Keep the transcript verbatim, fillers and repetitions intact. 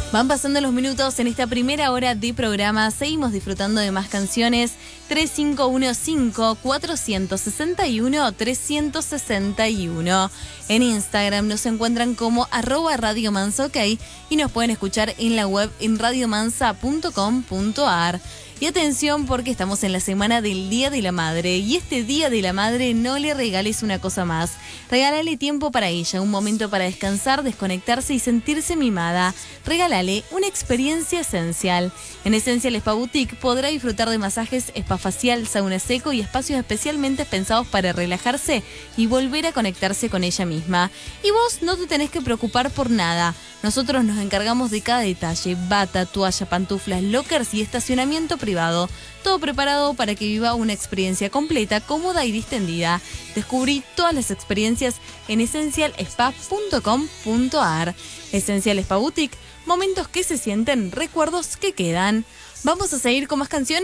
Van pasando los minutos en esta primera hora de programa. Seguimos disfrutando de más canciones. tres cinco uno cinco, cuatro seis uno, tres seis uno. En Instagram nos encuentran como arroba Radio Mansa OK y nos pueden escuchar en la web en radiomansa punto com punto ar. Y atención porque estamos en la semana del Día de la Madre y este Día de la Madre no le regales una cosa más. Regálale tiempo para ella, un momento para descansar, desconectarse y sentirse mimada. Regálale una experiencia esencial. En Esencial Spa Boutique podrá disfrutar de masajes, spa facial, sauna seco y espacios especialmente pensados para relajarse y volver a conectarse con ella misma. Y vos no te tenés que preocupar por nada. Nosotros nos encargamos de cada detalle: bata, toalla, pantuflas, lockers y estacionamiento privado. Todo preparado para que viva una experiencia completa, cómoda y distendida. Descubrí todas las experiencias en esencial spa punto com punto ar. Esencial Spa Boutique, momentos que se sienten, recuerdos que quedan. Vamos a seguir con más canciones.